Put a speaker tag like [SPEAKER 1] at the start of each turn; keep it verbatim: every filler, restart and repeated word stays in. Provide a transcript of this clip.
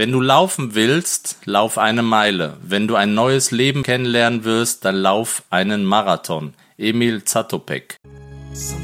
[SPEAKER 1] Wenn du laufen willst, lauf eine Meile. Wenn du ein neues Leben kennenlernen wirst, dann lauf einen Marathon. Emil Zatopek.